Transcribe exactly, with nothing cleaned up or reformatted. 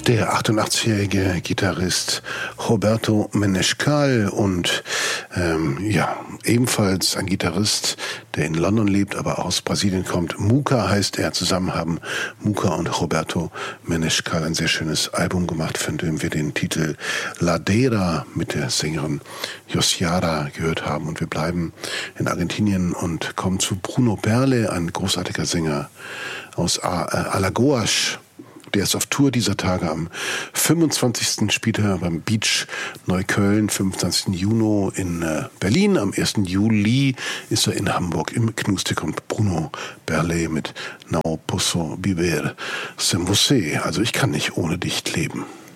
Der achtundachtzigjährige Gitarrist Roberto Menescal und ähm, ja, ebenfalls ein Gitarrist, der in London lebt, aber aus Brasilien kommt. Muca heißt er. Zusammen haben Muca und Roberto Menescal ein sehr schönes Album gemacht, von dem wir den Titel Ladeira mit der Sängerin Josiara gehört haben. Und wir bleiben in Argentinien und kommen zu Bruno Berle, ein großartiger Sänger aus Alagoas. Der ist auf Tour dieser Tage. Am fünfundzwanzigsten spielt er beim Beach Neukölln, fünfundzwanzigsten Juni in Berlin. Am ersten Juli ist er in Hamburg. Im Knuste kommt Bruno Berle mit Não Posso Viver Sem Você. Also ich kann nicht ohne dich leben.